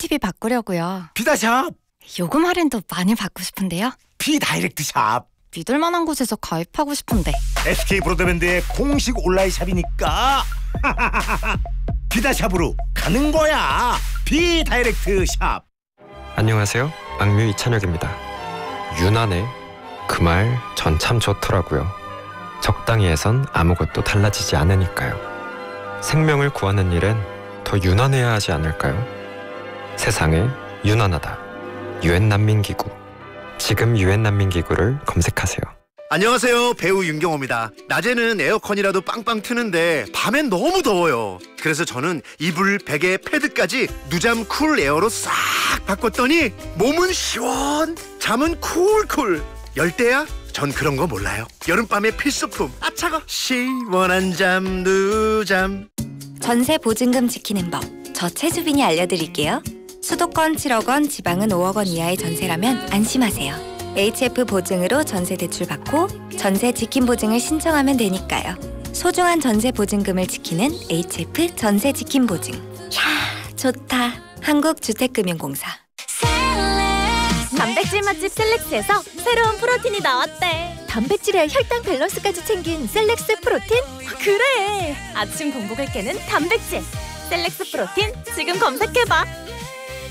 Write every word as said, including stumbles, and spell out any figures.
티비 바꾸려고요. 비다샵! 요금 할인도 많이 받고 싶은데요. 비다이렉트샵! 믿을 만한 곳에서 가입하고 싶은데. 에스케이 브로드밴드의 공식 온라인 샵이니까 비다샵으로 가는 거야. 비다이렉트샵. 안녕하세요. 악뮤 이찬혁입니다. 유난해 그 말 전 참 좋더라고요. 적당히 해선 아무것도 달라지지 않으니까요. 생명을 구하는 일엔 더 유난해야 하지 않을까요? 세상에 유난하다. 유엔 난민기구. 지금 유엔 난민기구를 검색하세요. 안녕하세요. 배우 윤경호입니다. 낮에는 에어컨이라도 빵빵 트는데 밤엔 너무 더워요. 그래서 저는 이불, 베개, 패드까지 누잠 쿨 에어로 싹 바꿨더니 몸은 시원, 잠은 쿨쿨. 열대야? 전 그런 거 몰라요. 여름밤의 필수품. 아 차가. 시원한 잠 누잠. 전세 보증금 지키는 법. 저 최수빈이 알려드릴게요. 수도권 칠억 원, 지방은 오억 원 이하의 전세라면 안심하세요. 에이치에프 보증으로 전세 대출 받고 전세 지킴 보증을 신청하면 되니까요. 소중한 전세 보증금을 지키는 에이치에프 전세 지킴 보증. 야, 좋다. 한국주택금융공사. 단백질 맛집 셀렉스에서 새로운 프로틴이 나왔대. 단백질에 혈당 밸런스까지 챙긴 셀렉스 프로틴? 그래! 아침 공복을 깨는 단백질 셀렉스 프로틴 지금 검색해봐.